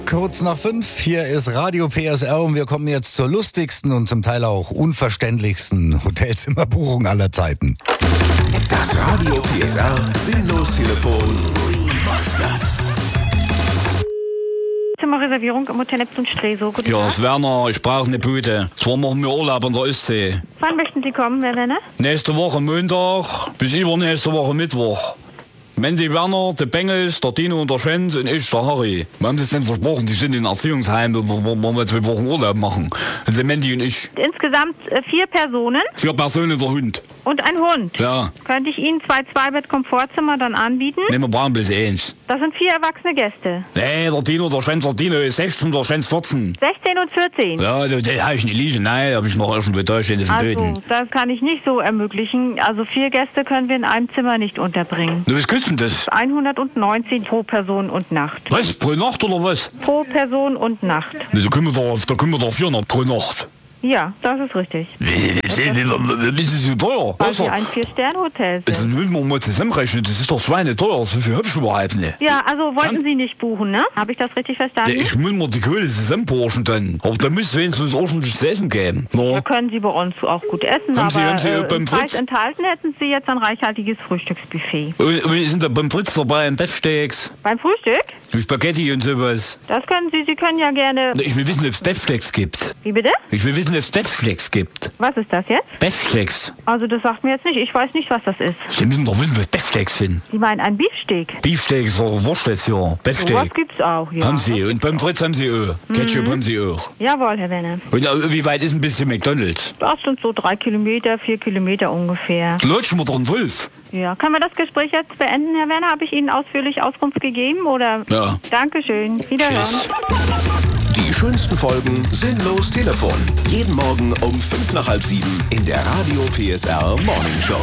kurz nach 5. Hier ist Radio PSR und wir kommen jetzt zur lustigsten und zum Teil auch unverständlichsten Hotelzimmerbuchung aller Zeiten. Das Radio PSR Sinnlos-Telefon Remastered. Zimmerreservierung im Hotel Neptun Stresow. Guten Ja, Tag. es ist Werner, ich brauche eine Bude. Zwar machen wir Urlaub an der Ostsee. Wann möchten Sie kommen, Herr Werner? Nächste Woche Montag bis übernächste Woche Mittwoch. Mandy Werner, der Bengels, der Dino und der Schwenz und ich, der Harry. Wir haben das denn versprochen, die sind in Erziehungsheim und wollen wir 2 Wochen Urlaub machen. Also Mandy und ich. Insgesamt 4 Personen 4 Personen der Hund. und ein Hund. Ja. Könnte ich Ihnen 2 Zweibett-Komfortzimmer dann anbieten? Ne, wir brauchen bloß eins. Das sind 4 erwachsene Gäste. Nee, der Dino, der Schwenz, der Dino ist 16, der Schwenz 14. 16 und 14. Ja, den habe ich nicht liegen. Nein, habe ich noch irgendwo da stehen, das sind Also, Böden. das kann ich nicht so ermöglichen. Also 4 Gäste können wir in einem Zimmer nicht unterbringen. Du, was kostet denn das? 190 pro Person und Nacht. Was? Pro Nacht oder was? Pro Person und Nacht. Ne, da können wir doch 400 pro Nacht. Ja, das ist richtig. Das ist so teuer. Weil Also, wir ein 4-Sterne-Hotel das sind. müssen wir mal zusammenrechnen. Das ist doch schweineteuer. So viel hab ich überhaupt nicht. Ja, also wollten Sie nicht buchen, ne? Habe ich das richtig verstanden? Ich muss mir die Kohle zusammenporschen dann. Aber da muss wenigstens ordentliches Essen geben. Da No. können Sie bei uns auch gut essen, Haben aber Sie beim im Preis Fritz? enthalten hätten Sie jetzt ein reichhaltiges Frühstücksbuffet. Und sind da beim Fritz dabei ein Beefsteaks, Beim Frühstück? Spaghetti und sowas. Das können Sie können ja gerne... Ich will wissen, ob es Beefsteaks gibt. Wie bitte? Ich will wissen, ob es Beefsteaks gibt. Was ist das jetzt? Beefsteaks. Also das sagt mir jetzt nicht. Ich weiß nicht, was das ist. Sie müssen doch wissen, was Beefsteaks sind. Sie meinen ein Beefsteak? Beefsteaks oder Wurst jetzt, ja. Sowas Beefsteak. gibt's auch, ja. Haben Sie. Und beim Fritz haben Sie auch. Ketchup haben Sie auch. Jawohl, Herr Werner. Und wie weit ist ein bisschen McDonalds? Das sind so 3 Kilometer, 4 Kilometer ungefähr. Lutschen wir doch einen Wolf. Ja, können wir das Gespräch jetzt beenden, Herr Werner? Habe ich Ihnen ausführlich Auskunft gegeben, oder? Ja. Dankeschön. Wiederhören. Tschüss. Die schönsten Folgen Sinnlos Telefon. Jeden Morgen um 5 nach halb 7 in der Radio PSR Morning Show.